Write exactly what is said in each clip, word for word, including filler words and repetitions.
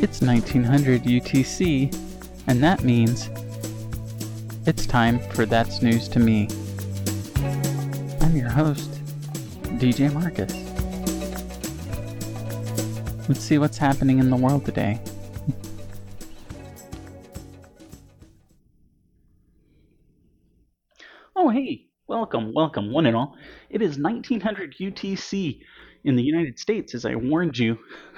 It's nineteen hundred U T C, and that means it's time for That's News to Me. I'm your host, D J Marcus. Let's see what's happening in the world today. Oh, hey, welcome, welcome, one and all. It is nineteen hundred U T C in the United States, as I warned you.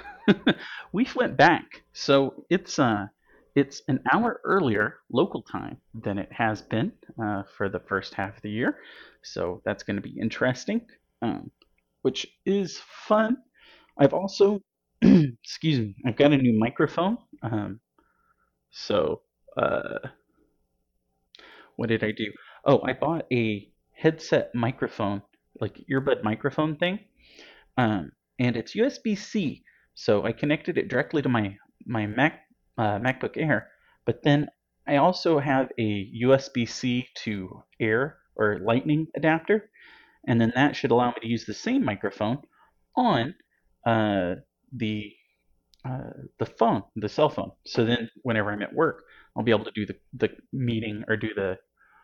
We went back, so it's uh, it's an hour earlier local time than it has been uh, for the first half of the year. So that's going to be interesting, um, which is fun. I've also, excuse me, I've got a new microphone. Um, so uh, what did I do? Oh, I bought a headset microphone, like earbud microphone thing, um, and it's U S B C. So I connected it directly to my my Mac uh, MacBook Air, but then I also have a U S B C to Air or Lightning adapter, and then that should allow me to use the same microphone on uh, the uh, the phone, the cell phone. So then whenever I'm at work, I'll be able to do the the meeting or do the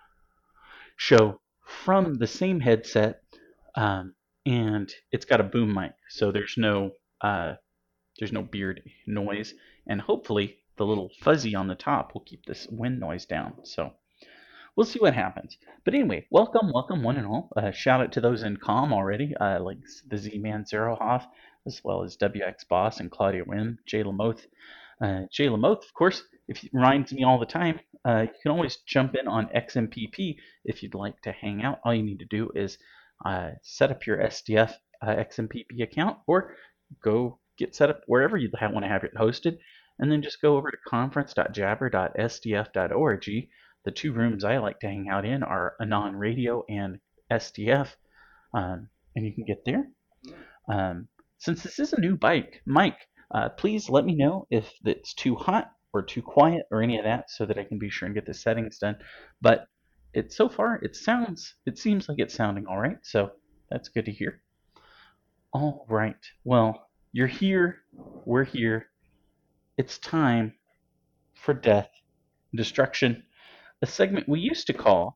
show from the same headset, um, and it's got a boom mic, so there's no uh, there's no beard noise, and hopefully the little fuzzy on the top will keep this wind noise down. So we'll see what happens. But anyway, welcome, welcome, one and all. Uh, shout out to those in comm already, uh, like the Z-Man Zerohoff, as well as W X Boss and Claudia Wim, Jay Lamoth. Uh, Jay Lamoth, of course, if it reminds me all the time, uh, you can always jump in on X M P P if you'd like to hang out. All you need to do is uh, set up your S D F uh, X M P P account, or go get set up wherever you want to have it hosted, and then just go over to conference dot jabber dot s d f dot org. The two rooms I like to hang out in are Anon Radio and S D F, um, and you can get there. Um, since this is a new bike, mic, uh, please let me know if it's too hot or too quiet or any of that, so that I can be sure and get the settings done. But it so far it sounds, it seems like it's sounding all right, so that's good to hear. All right, well, you're here, we're here. It's time for death, destruction, a segment we used to call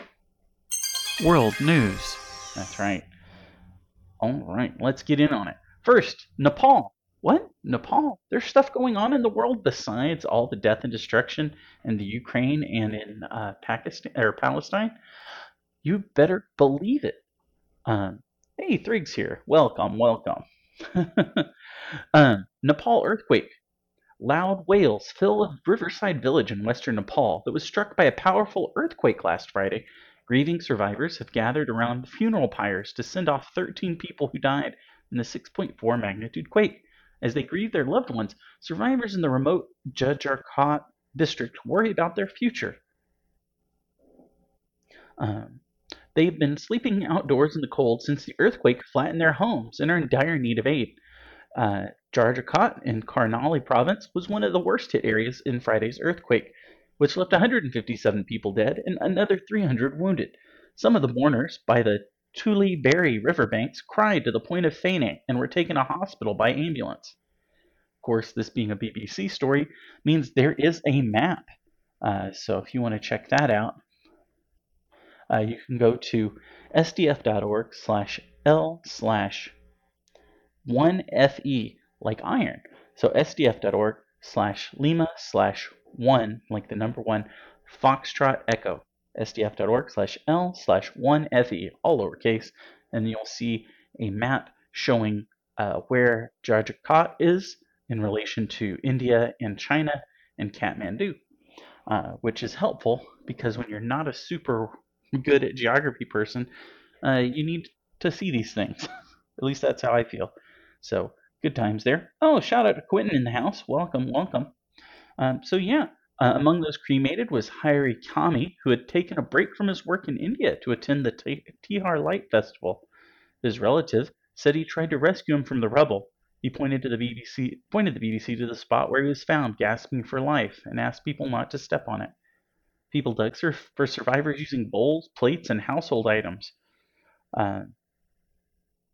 World News. That's right. All right, let's get in on it. First, Nepal. What? Nepal? There's stuff going on in the world besides all the death and destruction in the Ukraine and in uh, Pakistan or Palestine? You better believe it. Um, hey, Thrigs here. Welcome, welcome. um, Nepal earthquake. Loud wails fill a riverside village in western Nepal that was struck by a powerful earthquake last Friday. Grieving survivors have gathered around funeral pyres to send off thirteen people who died in the six point four magnitude quake. As they grieve their loved ones, survivors in the remote Jajarkot district worry about their future. Um, they've been sleeping outdoors in the cold since the earthquake flattened their homes and are in dire need of aid. Uh, Jajarkot in Karnali province was one of the worst hit areas in Friday's earthquake, which left one hundred fifty-seven people dead and another three hundred wounded. Some of the mourners by the Tuli Berry riverbanks cried to the point of fainting and were taken to hospital by ambulance. Of course, this being a B B C story means there is a map. Uh, so if you want to check that out, uh, you can go to sdf.org slash L slash 1FE, like iron. So sdf.org slash Lima slash 1, like the number one, Foxtrot Echo. sdf.org slash L slash 1FE, all lowercase, and you'll see a map showing uh, where Jajarkot is in relation to India and China and Kathmandu, uh, which is helpful because when you're not a super good at geography person, uh, you need to see these things. At least that's how I feel. So good times there. Oh, shout out to Quentin in the house. Welcome, welcome. Um, so yeah, uh, among those cremated was Hari Kami, who had taken a break from his work in India to attend the Tihar Light Festival. His relative said he tried to rescue him from the rubble. He pointed to the B B C, pointed the B B C to the spot where he was found, gasping for life, and asked people not to step on it. People dug for survivors using bowls, plates, and household items. Uh,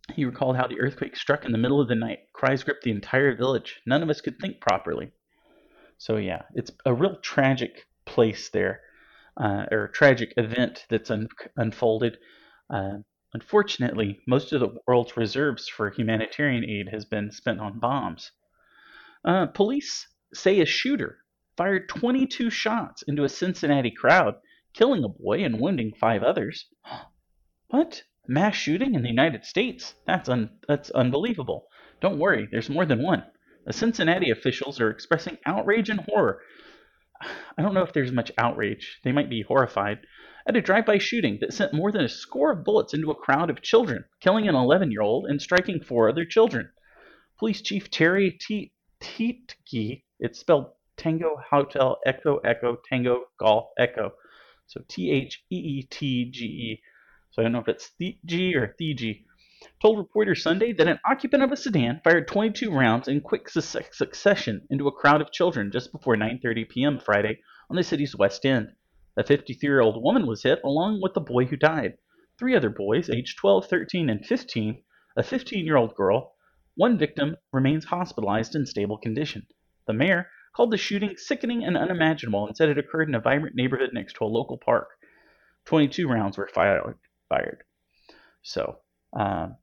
He recalled how the earthquake struck in the middle of the night. Cries gripped the entire village. None of us could think properly. So yeah, it's a real tragic place there, uh, or a tragic event that's un- unfolded. Uh, unfortunately, most of the world's reserves for humanitarian aid has been spent on bombs. Uh, police say a shooter fired twenty-two shots into a Cincinnati crowd, killing a boy and wounding five others. What? Mass shooting in the United States? That's un- that's unbelievable. Don't worry, there's more than one. The Cincinnati officials are expressing outrage and horror. I don't know if there's much outrage. They might be horrified at a drive-by shooting that sent more than a score of bullets into a crowd of children, killing an eleven-year-old and striking four other children. Police Chief Terry T- Teetge, it's spelled Tango Hotel Echo Echo Tango Golf Echo, so T H E E T G E. So I don't know if it's Teetge or Theege, told reporters Sunday that an occupant of a sedan fired twenty-two rounds in quick succession into a crowd of children just before nine thirty p.m. Friday on the city's west end. A fifty-three-year-old woman was hit, along with the boy who died. Three other boys, aged twelve, thirteen, and fifteen, a fifteen-year-old girl. One victim remains hospitalized in stable condition. The mayor called the shooting sickening and unimaginable and said it occurred in a vibrant neighborhood next to a local park. twenty-two rounds were fired. fired. So, um,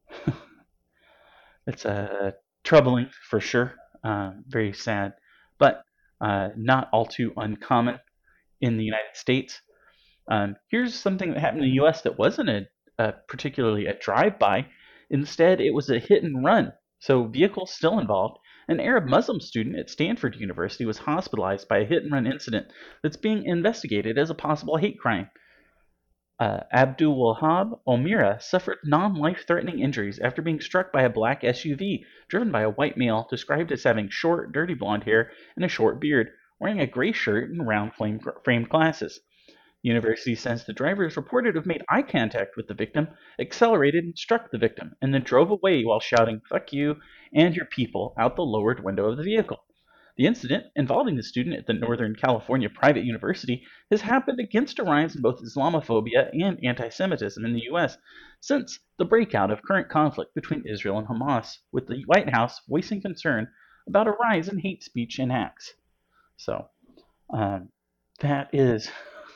it's uh, troubling for sure, uh, very sad, but uh, not all too uncommon in the United States. Um, here's something that happened in the U S that wasn't a, a particularly a drive-by. Instead, it was a hit and run. So vehicles still involved. An Arab Muslim student at Stanford University was hospitalized by a hit and run incident that's being investigated as a possible hate crime. Uh, Abdul Wahab Omira suffered non-life threatening injuries after being struck by a black S U V driven by a white male described as having short, dirty blonde hair and a short beard, wearing a gray shirt and round framed glasses. The university says the driver is reported to have made eye contact with the victim, accelerated and struck the victim, and then drove away while shouting, "Fuck you and your people," out the lowered window of the vehicle. The incident, involving the student at the Northern California private university, has happened against a rise in both Islamophobia and anti Semitism in the U S since the breakout of current conflict between Israel and Hamas, with the White House voicing concern about a rise in hate speech and acts. So, um, that is.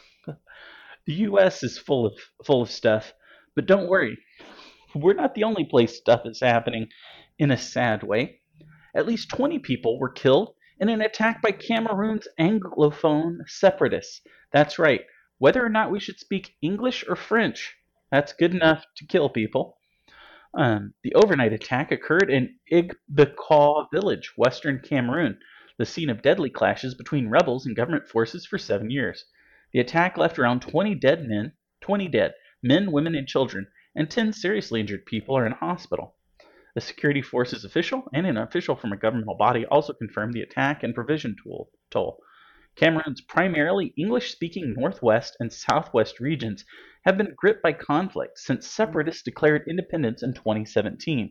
The U S is full of full of stuff, but don't worry, we're not the only place stuff is happening in a sad way. At least twenty people were killed in an attack by Cameroon's Anglophone separatists. That's right. Whether or not we should speak English or French, that's good enough to kill people. Um, the overnight attack occurred in Igbekwa village, western Cameroon, the scene of deadly clashes between rebels and government forces for seven years. The attack left around twenty dead men, twenty dead, men, women, and children, and ten seriously injured people are in hospital. A security forces official and an official from a governmental body also confirmed the attack and provision tool, toll. Cameroon's primarily English-speaking northwest and southwest regions have been gripped by conflict since separatists declared independence in twenty seventeen.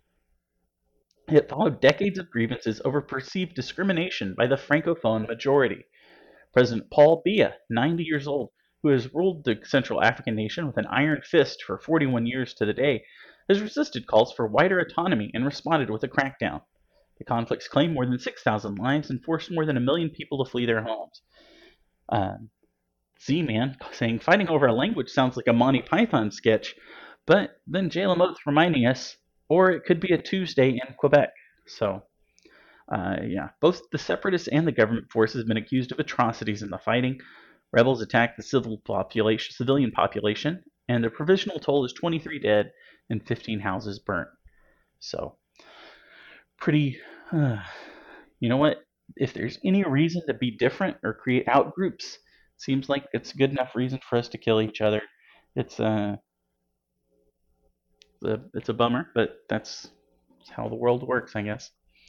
It followed decades of grievances over perceived discrimination by the Francophone majority. President Paul Biya, ninety years old, who has ruled the Central African nation with an iron fist for forty-one years to the day, has resisted calls for wider autonomy and responded with a crackdown. The conflicts claimed more than six thousand lives and forced more than a million people to flee their homes. Um, Z-Man saying fighting over a language sounds like a Monty Python sketch, but then Jay LaMotte reminding us, or it could be a Tuesday in Quebec. So, uh, yeah, both the separatists and the government forces have been accused of atrocities in the fighting. Rebels attacked the civil population, civilian population, and the provisional toll is twenty-three dead and fifteen houses burnt. So, pretty. Uh, you know what? If there's any reason to be different or create out groups, seems like it's a good enough reason for us to kill each other. It's uh, a, it's a bummer, but that's how the world works, I guess.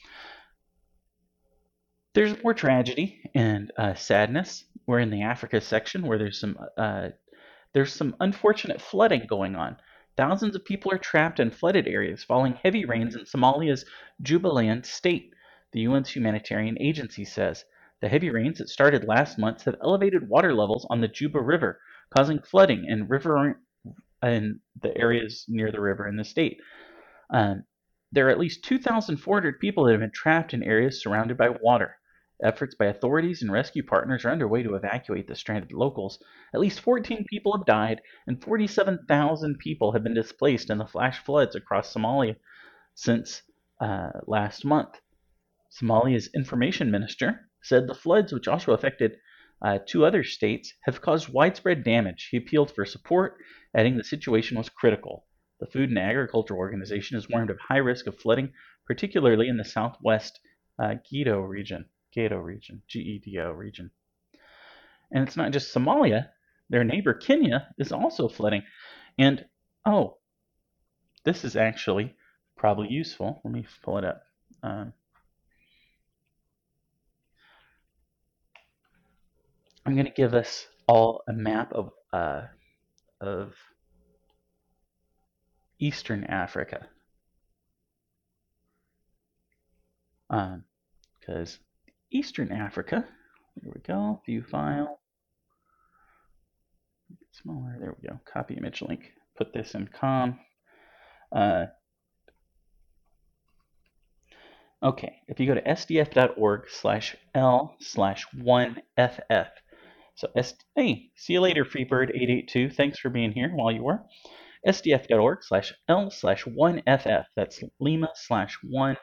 There's more tragedy and uh, sadness. We're in the Africa section where there's some uh, there's some unfortunate flooding going on. Thousands of people are trapped in flooded areas following heavy rains in Somalia's Jubaland state, the U N's humanitarian agency says. The heavy rains that started last month have elevated water levels on the Juba River, causing flooding in river in the areas near the river in the state. Um, there are at least two thousand four hundred people that have been trapped in areas surrounded by water. Efforts by authorities and rescue partners are underway to evacuate the stranded locals. At least fourteen people have died, and forty-seven thousand people have been displaced in the flash floods across Somalia since uh, last month. Somalia's information minister said the floods, which also affected uh, two other states, have caused widespread damage. He appealed for support, adding the situation was critical. The Food and Agriculture Organization has warned of high risk of flooding, particularly in the southwest uh, Gedo region. Gedo region, G E D O region. And it's not just Somalia. Their neighbor Kenya is also flooding. And, oh, this is actually probably useful. Let me pull it up. Um, I'm going to give us all a map of uh, of Eastern Africa, because um, Eastern Africa. Here we go. View file. Smaller. There we go. Copy image link. Put this in com. Uh, okay. If you go to sdf.org slash l slash one ff. So, hey, see you later, Freebird eight eight two. Thanks for being here while you were. sdf.org slash l slash one ff. That's Lima slash one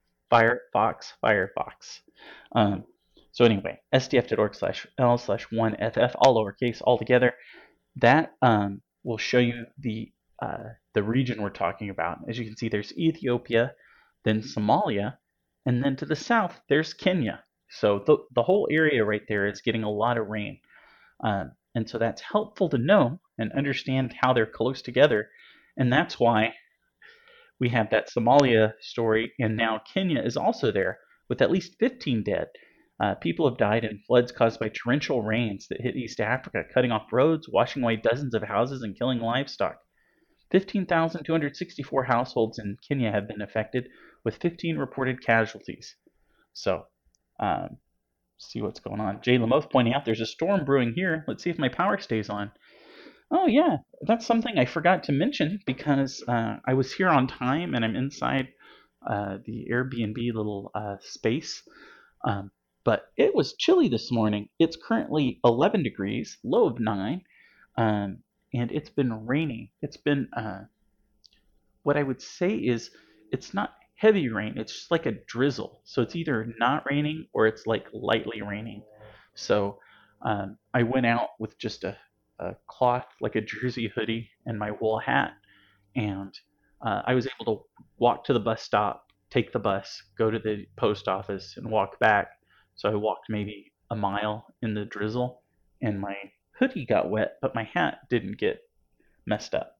Firefox Firefox. Um, so anyway, sdf.org slash l slash one ff, all lowercase, all together. That um, will show you the uh, the region we're talking about. As you can see, there's Ethiopia, then Somalia, and then to the south there's Kenya. So the the whole area right there is getting a lot of rain. Um, and so that's helpful to know and understand how they're close together. And that's why we have that Somalia story, and now Kenya is also there with at least fifteen dead. Uh, people have died in floods caused by torrential rains that hit East Africa, cutting off roads, washing away dozens of houses, and killing livestock. fifteen thousand two hundred sixty-four households in Kenya have been affected, with fifteen reported casualties. So, um, see what's going on. Jay Lamoth pointing out there's a storm brewing here. Let's see if my power stays on. Oh, yeah, that's something I forgot to mention because uh, I was here on time and I'm inside uh, the Airbnb little uh, space. Um, but it was chilly this morning. It's currently eleven degrees, low of nine, um, and it's been raining. It's been, uh, what I would say is, it's not heavy rain, it's just like a drizzle. So it's either not raining or it's like lightly raining. So um, I went out with just a a cloth, like a jersey hoodie, and my wool hat. And uh, I was able to walk to the bus stop, take the bus, go to the post office, and walk back. So I walked maybe a mile in the drizzle, and my hoodie got wet, but my hat didn't get messed up.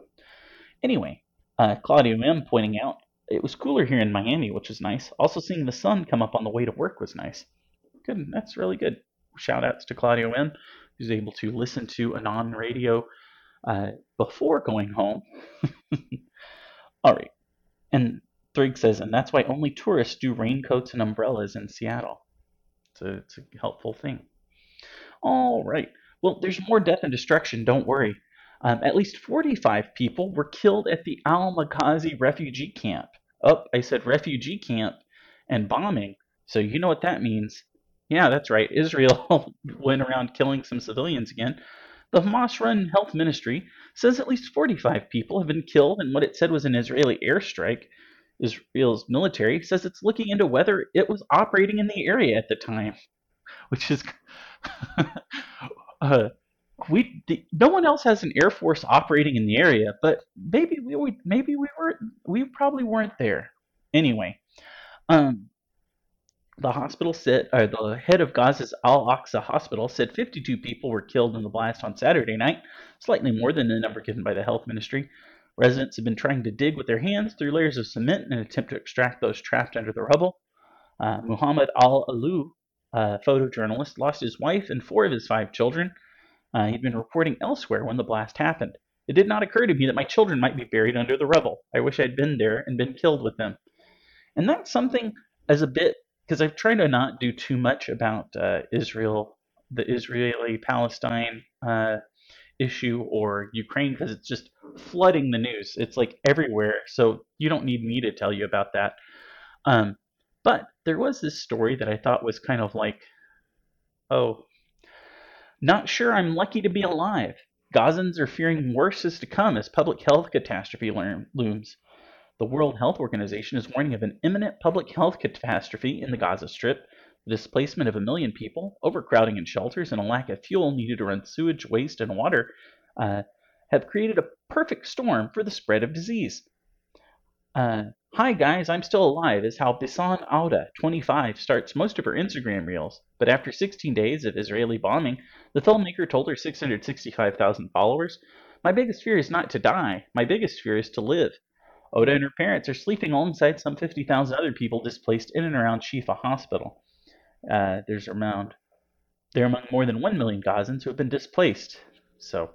Anyway, uh, Claudio M pointing out it was cooler here in Miami, which is nice. Also, seeing the sun come up on the way to work was nice. Good, that's really good. Shout outs to Claudio M, who's able to listen to Anon Radio uh, before going home. All right. And Thrig says, and that's why only tourists do raincoats and umbrellas in Seattle. It's a, it's a helpful thing. All right. Well, there's more death and destruction, don't worry. Um, at least forty-five people were killed at the Al-Maghazi refugee camp. Oh, I said refugee camp and bombing. So you know what that means. Yeah, that's right. Israel went around killing some civilians again. The Hamas-run health ministry says at least forty-five people have been killed in what it said was an Israeli airstrike. Israel's military says it's looking into whether it was operating in the area at the time, which is uh, we no one else has an air force operating in the area, but maybe we maybe we were we probably weren't there. Anyway, um. The hospital said, or the head of Gaza's Al-Aqsa hospital said fifty-two people were killed in the blast on Saturday night, slightly more than the number given by the health ministry. Residents have been trying to dig with their hands through layers of cement in an attempt to extract those trapped under the rubble. Uh, Muhammad Al-Alu, a photojournalist, lost his wife and four of his five children. Uh, he'd been reporting elsewhere when the blast happened. It did not occur to me that my children might be buried under the rubble. I wish I'd been there and been killed with them. And that's something as a bit because I've tried to not do too much about uh, Israel, the Israeli-Palestine uh, issue or Ukraine because it's just flooding the news. It's like everywhere, so you don't need me to tell you about that. Um, but there was this story that I thought was kind of like, oh, not sure I'm lucky to be alive. Gazans are fearing worse is to come as public health catastrophe looms. The World Health Organization is warning of an imminent public health catastrophe in the Gaza Strip. The displacement of a million people, overcrowding in shelters, and a lack of fuel needed to run sewage, waste, and water uh, have created a perfect storm for the spread of disease. Uh, Hi guys, I'm still alive is how Bisan Auda, twenty-five, starts most of her Instagram reels. But after sixteen days of Israeli bombing, the filmmaker told her six hundred sixty-five thousand followers, "My biggest fear is not to die. My biggest fear is to live." Oda and her parents are sleeping alongside some fifty thousand other people displaced in and around Shifa Hospital. Uh, there's around they're among more than one million Gazans who have been displaced. So,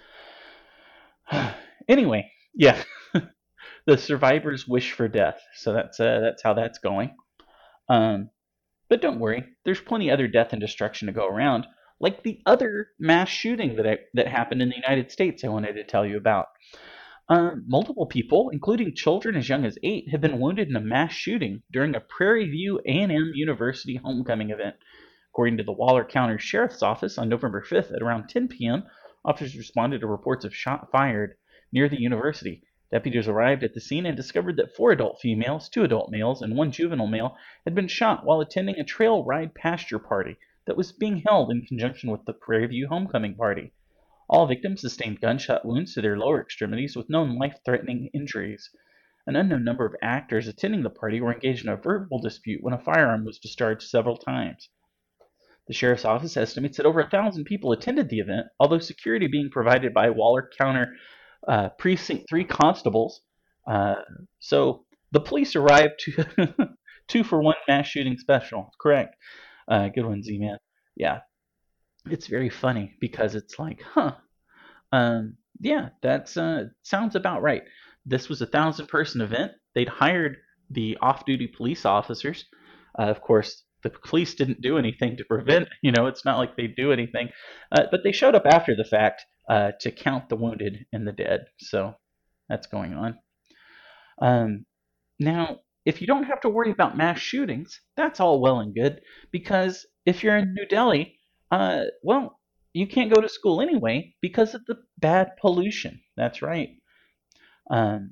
anyway, yeah. The survivors wish for death. So that's uh, that's how that's going. Um, but don't worry, there's plenty other death and destruction to go around, like the other mass shooting that I, that happened in the United States. I wanted to tell you about. Um, multiple people, including children as young as eight, have been wounded in a mass shooting during a Prairie View A and M University homecoming event. According to the Waller County Sheriff's Office, on November fifth at around ten p.m., officers responded to reports of shots fired near the university. Deputies arrived at the scene and discovered that four adult females, two adult males, and one juvenile male had been shot while attending a trail ride pasture party that was being held in conjunction with the Prairie View homecoming party. All victims sustained gunshot wounds to their lower extremities with known life-threatening injuries. An unknown number of actors attending the party were engaged in a verbal dispute when a firearm was discharged several times. The sheriff's office estimates that over a thousand people attended the event, although security being provided by Waller County uh, Precinct three constables. Uh, so the police arrived to two for one mass shooting special. Correct. Uh, good one, Z-Man. Yeah. It's very funny because it's like, huh. Um, yeah, that's uh, sounds about right. This was a thousand person event. They'd hired the off duty police officers. Uh, of course, the police didn't do anything to prevent, you know, it's not like they do anything. Uh, but they showed up after the fact uh, to count the wounded and the dead. So that's going on. Um, now, if you don't have to worry about mass shootings, that's all well and good, because if you're in New Delhi, uh, well, you can't go to school anyway because of the bad pollution. That's right. Um,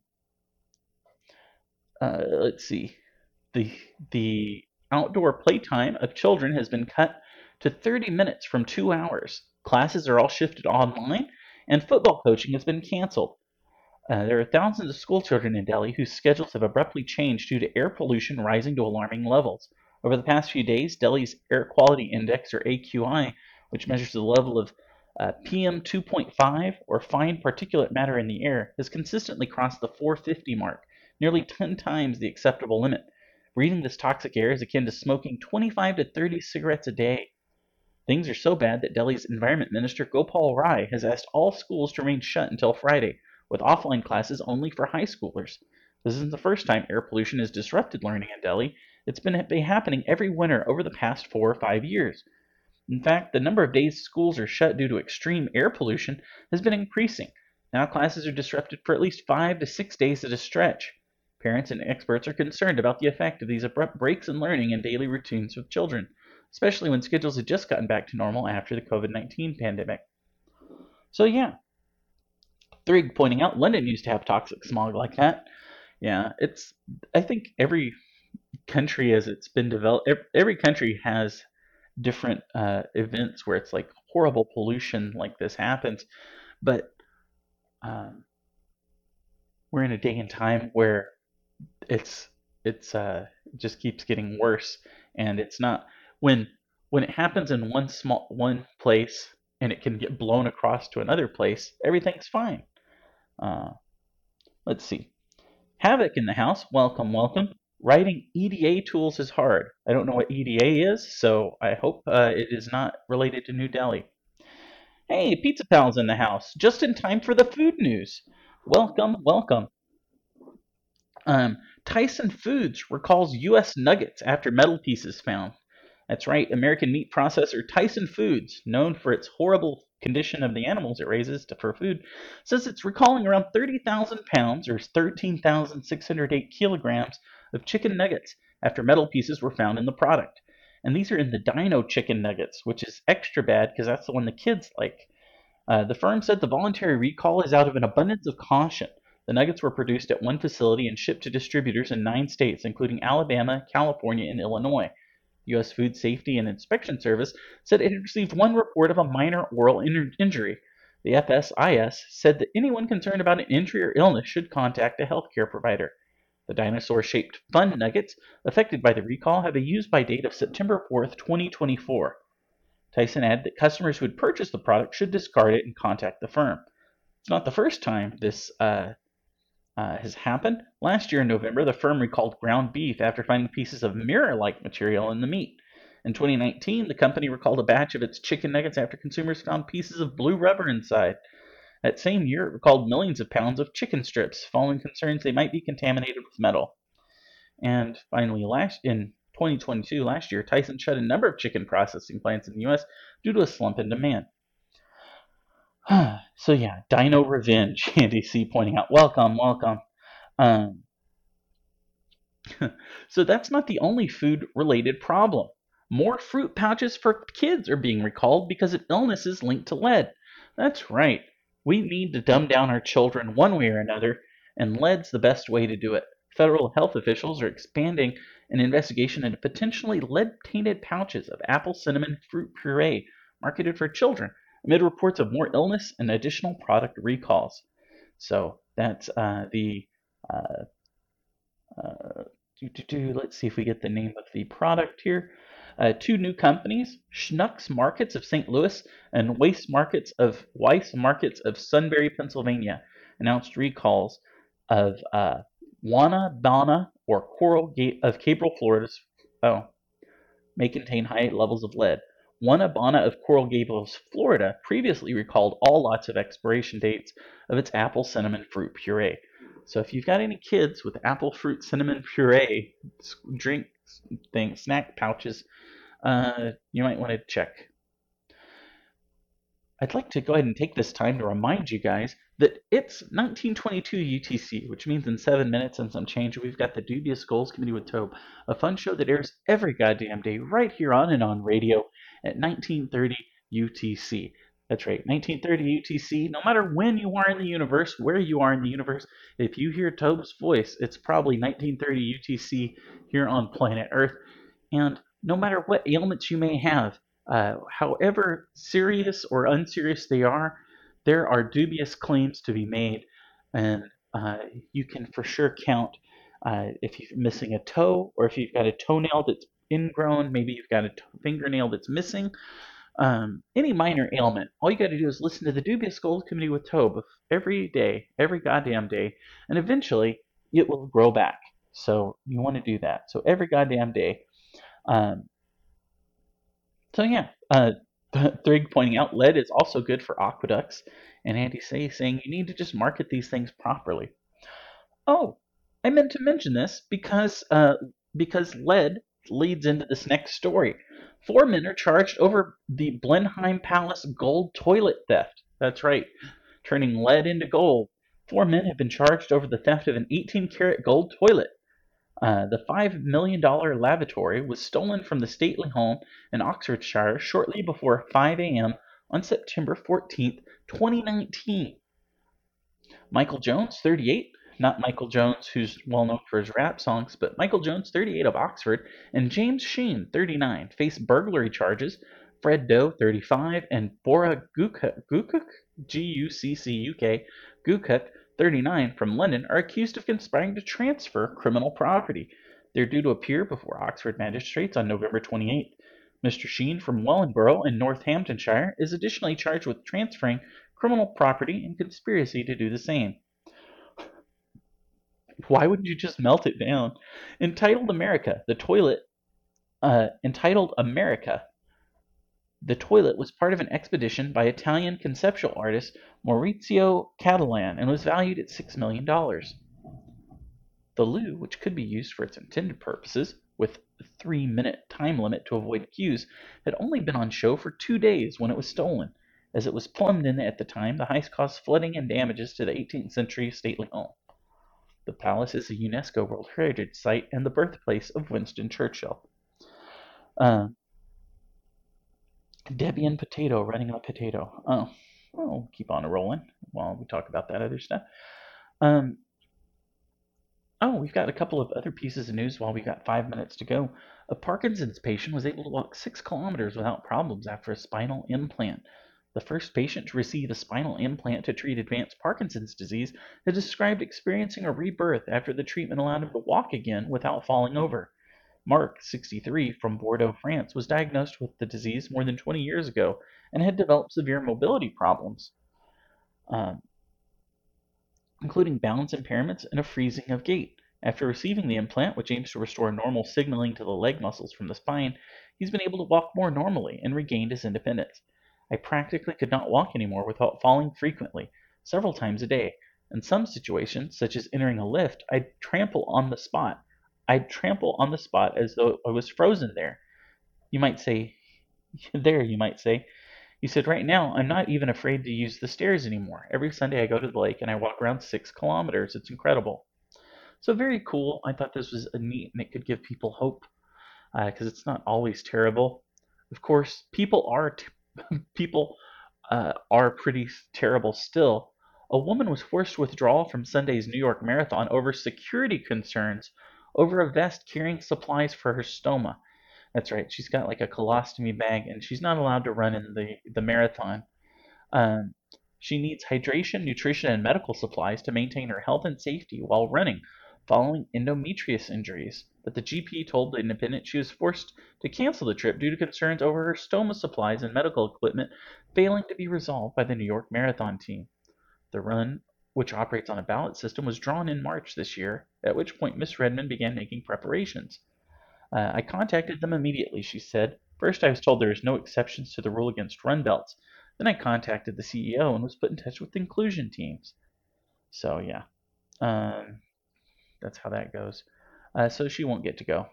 uh, let's see. The the outdoor playtime of children has been cut to thirty minutes from two hours. Classes are all shifted online, and football coaching has been canceled. Uh, there are thousands of school children in Delhi whose schedules have abruptly changed due to air pollution rising to alarming levels. Over the past few days, Delhi's Air Quality Index, or A Q I, which measures the level of uh, P M two point five, or fine particulate matter in the air, has consistently crossed the four fifty mark, nearly ten times the acceptable limit. Breathing this toxic air is akin to smoking twenty-five to thirty cigarettes a day. Things are so bad that Delhi's Environment Minister Gopal Rai has asked all schools to remain shut until Friday, with offline classes only for high schoolers. This isn't the first time air pollution has disrupted learning in Delhi. It's been happening every winter over the past four or five years. In fact, the number of days schools are shut due to extreme air pollution has been increasing. Now classes are disrupted for at least five to six days at a stretch. Parents and experts are concerned about the effect of these abrupt breaks in learning and daily routines with children, especially when schedules had just gotten back to normal after the COVID nineteen pandemic. So yeah, Thrig pointing out London used to have toxic smog like that. Yeah, it's. I think every country as it's been developed, every country has different uh, events where it's like horrible pollution like this happens, but um, we're in a day and time where it's it's uh, it just keeps getting worse, and it's not when when it happens in one small one place and it can get blown across to another place, everything's fine. Uh, let's see. Havoc in the house. Welcome, welcome. Writing E D A tools is hard. I don't know what E D A is, so I hope uh, it is not related to New Delhi. Hey, Pizza Pal's in the house, just in time for the food news. Welcome, welcome. Um, Tyson Foods recalls U S nuggets after metal pieces found. That's right, American meat processor Tyson Foods, known for its horrible condition of the animals it raises to, for food, says it's recalling around thirty thousand pounds or thirteen thousand six hundred eight kilograms of chicken nuggets after metal pieces were found in the product. And these are in the Dino chicken nuggets, which is extra bad because that's the one the kids like. Uh, the firm said the voluntary recall is out of an abundance of caution. The nuggets were produced at one facility and shipped to distributors in nine states, including Alabama, California, and Illinois. U S Food Safety and Inspection Service said it had received one report of a minor oral in- injury. The F S I S said that anyone concerned about an injury or illness should contact a healthcare provider. The dinosaur-shaped Fun Nuggets affected by the recall have a use-by date of September fourth, twenty twenty-four. Tyson added that customers who had purchased the product should discard it and contact the firm. It's not the first time this uh, uh, has happened. Last year in November, the firm recalled ground beef after finding pieces of mirror-like material in the meat. In twenty nineteen, the company recalled a batch of its chicken nuggets after consumers found pieces of blue rubber inside. That same year, it recalled millions of pounds of chicken strips, following concerns they might be contaminated with metal. And finally, last in twenty twenty-two, last year, Tyson shut a number of chicken processing plants in the U S due to a slump in demand. So yeah, Dino Revenge, Andy C. pointing out. Welcome, welcome. Um, so that's not the only food-related problem. More fruit pouches for kids are being recalled because of illnesses linked to lead. That's right. We need to dumb down our children one way or another, and lead's the best way to do it. Federal health officials are expanding an investigation into potentially lead-tainted pouches of apple cinnamon fruit puree marketed for children, amid reports of more illness and additional product recalls. So that's uh, the uh, uh, do, do, do, let's see if we get the name of the product here. Uh, two new companies, Schnucks Markets of Saint Louis and Weiss Markets of Weiss Markets of Sunbury, Pennsylvania, announced recalls of uh, Wana Bana or Coral Gate of Cabral, Florida's oh may contain high levels of lead. Wana Bana of Coral Gables, Florida, previously recalled all lots of expiration dates of its apple cinnamon fruit puree. So if you've got any kids with apple fruit cinnamon puree drink thing snack pouches, uh, you might want to check. I'd like to go ahead and take this time to remind you guys that it's nineteen twenty-two U T C, which means in seven minutes and some change, we've got the Dubious Goals Committee with Tobe, a fun show that airs every goddamn day right here on and on radio at nineteen thirty U T C. That's right, nineteen thirty U T C. No matter when you are in the universe, where you are in the universe, if you hear Tobe's voice, it's probably nineteen thirty U T C here on planet Earth. And no matter what ailments you may have, uh, however serious or unserious they are, there are dubious claims to be made, and uh, you can for sure count uh, if you're missing a toe, or if you've got a toenail that's ingrown, maybe you've got a t- fingernail that's missing. Um, any minor ailment, all you got to do is listen to the Dubious Goals Committee with Tobe every day, every goddamn day, and eventually it will grow back. So you want to do that. So every goddamn day. Um, so yeah, uh, Thrig pointing out lead is also good for aqueducts, and Andy Say saying you need to just market these things properly. Oh, I meant to mention this because uh, because lead leads into this next story. Four men are charged over the Blenheim Palace gold toilet theft. That's right, turning lead into gold. Four men have been charged over the theft of an eighteen karat gold toilet. Uh, the five million dollars lavatory was stolen from the stately home in Oxfordshire shortly before five a.m. on September fourteenth, twenty nineteen. Michael Jones, thirty-eight, not Michael Jones, who's well known for his rap songs, but Michael Jones, thirty-eight, of Oxford, and James Sheen, thirty-nine, face burglary charges. Fred Doe, thirty-five, and Bora Guckuk, G U C C U K, Guckuk, thirty-nine, from London, are accused of conspiring to transfer criminal property. They're due to appear before Oxford magistrates on November twenty-eighth. Mister Sheen from Wellingborough in Northamptonshire is additionally charged with transferring criminal property and conspiracy to do the same. Why wouldn't you just melt it down? Entitled America, the toilet, uh, entitled America, the toilet was part of an expedition by Italian conceptual artist Maurizio Catalan and was valued at six million dollars. The loo, which could be used for its intended purposes, with three minute time limit to avoid queues, had only been on show for two days when it was stolen. As it was plumbed in at the time, the heist caused flooding and damages to the eighteenth century stately home. The palace is a UNESCO World Heritage Site and the birthplace of Winston Churchill. Uh, Debbie and Potato running a potato. Oh, well, keep on rolling while we talk about that other stuff. Um, oh, we've got a couple of other pieces of news while we've got five minutes to go. A Parkinson's patient was able to walk six kilometers without problems after a spinal implant. The first patient to receive a spinal implant to treat advanced Parkinson's disease has described experiencing a rebirth after the treatment allowed him to walk again without falling over. Mark, sixty-three, from Bordeaux, France, was diagnosed with the disease more than twenty years ago and had developed severe mobility problems, um, including balance impairments and a freezing of gait. After receiving the implant, which aims to restore normal signaling to the leg muscles from the spine, he's been able to walk more normally and regained his independence. I practically could not walk anymore without falling frequently, several times a day. In some situations, such as entering a lift, I'd trample on the spot. I'd trample on the spot as though I was frozen there. You might say, there, you might say. He said, right now, I'm not even afraid to use the stairs anymore. Every Sunday I go to the lake and I walk around six kilometers. It's incredible. So very cool. I thought this was a neat and it could give people hope because uh, it's not always terrible. Of course, people are t- people uh, are pretty terrible still. A woman was forced to withdraw from Sunday's New York Marathon over security concerns over a vest carrying supplies for her stoma. That's right. She's got like a colostomy bag, and she's not allowed to run in the the marathon. Um, she needs hydration, nutrition, and medical supplies to maintain her health and safety while running, following endometrius injuries. But the G P told the Independent she was forced to cancel the trip due to concerns over her stoma supplies and medical equipment failing to be resolved by the New York Marathon team. The run, which operates on a ballot system, was drawn in March this year, at which point Miss Redmond began making preparations. Uh, I contacted them immediately, she said. First, I was told there is no exceptions to the rule against run belts. Then I contacted the C E O and was put in touch with the inclusion teams. So, yeah, um, that's how that goes. Uh, so she won't get to go.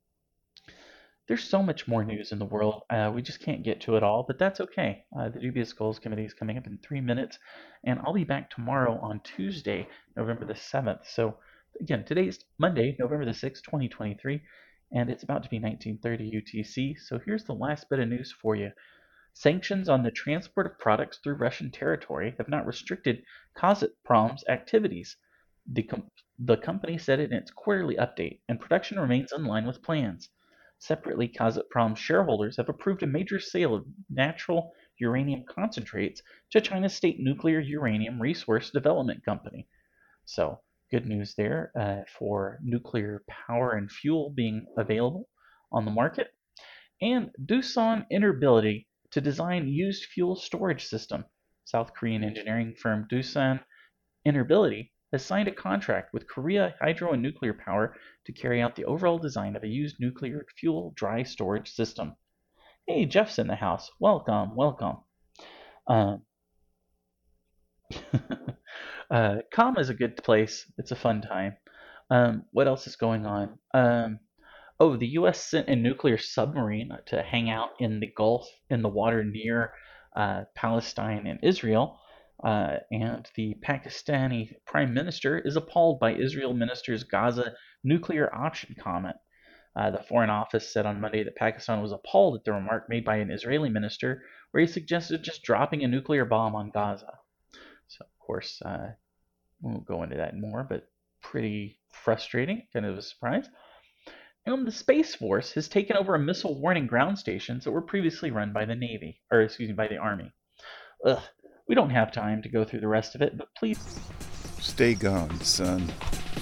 There's so much more news in the world. Uh, we just can't get to it all, but that's okay. Uh, the Dubious Goals Committee is coming up in three minutes, and I'll be back tomorrow on Tuesday, November the seventh. So, again, today's Monday, November the sixth, twenty twenty-three. And it's about to be nineteen thirty U T C, so here's the last bit of news for you. Sanctions on the transport of products through Russian territory have not restricted Kazatprom's activities. The, com- the company said it in its quarterly update, and production remains in line with plans. Separately, Kazatprom shareholders have approved a major sale of natural uranium concentrates to China's State Nuclear Uranium Resource Development Company. So, good news there uh, for nuclear power and fuel being available on the market. And Doosan Interbity to design used fuel storage system. South Korean engineering firm Doosan Interbity has signed a contract with Korea Hydro and Nuclear Power to carry out the overall design of a used nuclear fuel dry storage system. Hey, Jeff's in the house. Welcome, welcome. Uh, uh, Com is a good place. It's a fun time. Um, what else is going on? Um, oh, the U S sent a nuclear submarine to hang out in the Gulf, in the water near uh, Palestine and Israel. Uh, and the Pakistani prime minister is appalled by Israel minister's Gaza nuclear option comment. Uh, the Foreign Office said on Monday that Pakistan was appalled at the remark made by an Israeli minister where he suggested just dropping a nuclear bomb on Gaza. So, of course, uh, we won't go into that more, but pretty frustrating, kind of a surprise. And the Space Force has taken over a missile warning ground stations that were previously run by the Navy, or excuse me, by the Army. Ugh, we don't have time to go through the rest of it, but please stay gone, son.